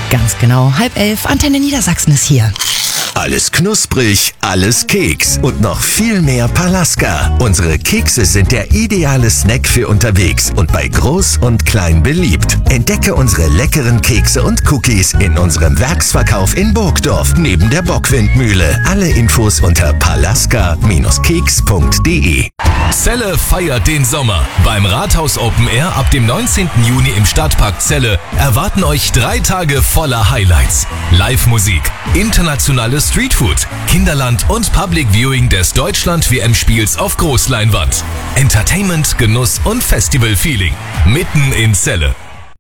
Ganz genau, 10:30, Antenne Niedersachsen ist hier. Alles knusprig, alles Keks und noch viel mehr Palaska. Unsere Kekse sind der ideale Snack für unterwegs und bei Groß und Klein beliebt. Entdecke unsere leckeren Kekse und Cookies in unserem Werksverkauf in Burgdorf neben der Bockwindmühle. Alle Infos unter palaska-keks.de. Celle feiert den Sommer. Beim Rathaus Open Air ab dem 19. Juni im Stadtpark Celle erwarten euch 3 Tage voller Highlights. Live-Musik, internationales Streetfood, Kinderland und Public Viewing des Deutschland-WM-Spiels auf Großleinwand. Entertainment, Genuss und Festival-Feeling. Mitten in Celle.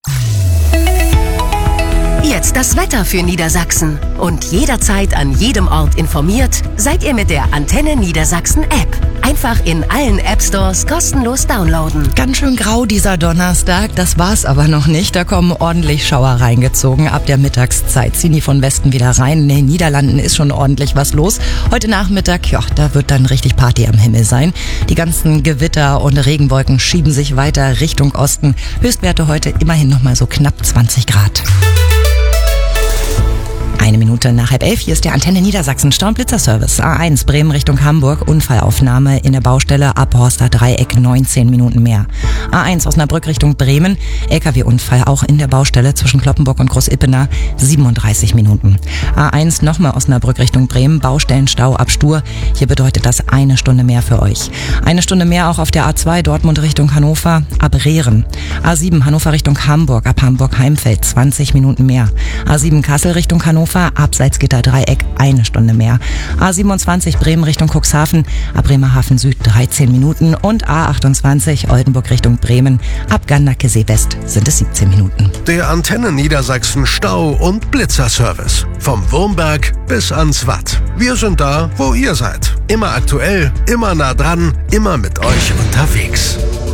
Jetzt das Wetter für Niedersachsen. Und jederzeit an jedem Ort informiert seid ihr mit der Antenne Niedersachsen App. Einfach in allen App-Stores kostenlos downloaden. Ganz schön grau dieser Donnerstag, das war's aber noch nicht. Da kommen ordentlich Schauer reingezogen. Ab der Mittagszeit ziehen die von Westen wieder rein. In den Niederlanden ist schon ordentlich was los. Heute Nachmittag, ja, da wird dann richtig Party am Himmel sein. Die ganzen Gewitter und Regenwolken schieben sich weiter Richtung Osten. Höchstwerte heute immerhin noch mal so knapp 20 Grad. 1 Minute nach 10:30, hier ist der Antenne Niedersachsen Stau- und Blitzerservice. A1 Bremen Richtung Hamburg, Unfallaufnahme in der Baustelle Abhorster Dreieck, 19 Minuten mehr. A1 Osnabrück Richtung Bremen, LKW-Unfall auch in der Baustelle zwischen Kloppenburg und Großippener, 37 Minuten. A1 nochmal Osnabrück Richtung Bremen, Baustellenstau ab Stur, hier bedeutet das 1 Stunde mehr für euch. 1 Stunde mehr auch auf der A2 Dortmund Richtung Hannover, ab Rehren. A7 Hannover Richtung Hamburg, ab Hamburg-Heimfeld, 20 Minuten mehr. A7 Kassel Richtung Hannover, ab Salzgitter-Dreieck 1 Stunde mehr. A27 Bremen Richtung Cuxhaven, ab Bremerhaven Süd 13 Minuten und A28 Oldenburg Richtung Bremen, ab Gandakesee West sind es 17 Minuten. Der Antenne Niedersachsen Stau- und Blitzerservice. Vom Wurmberg bis ans Watt. Wir sind da, wo ihr seid. Immer aktuell, immer nah dran, immer mit euch unterwegs.